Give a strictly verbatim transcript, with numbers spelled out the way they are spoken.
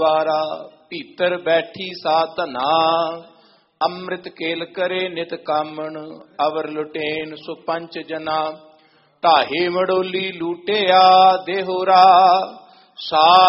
ਵਾਰਾ ਭੀਤਰ ਬੈਠੀ ਸਾ ਧਨਾ, ਅੰਮ੍ਰਿਤ ਕੇਲ ਕਰੇ ਨਿਤ ਕਾਮਣ, ਅਵਰ ਲੁਟੇਨ ਸੋ ਪੰਚ ਜਨਾ। ਢਾਹੇ ਮੜੋਲੀ ਲੂਟਿਆ ਦੇਹੁਰਾ, ਸਾ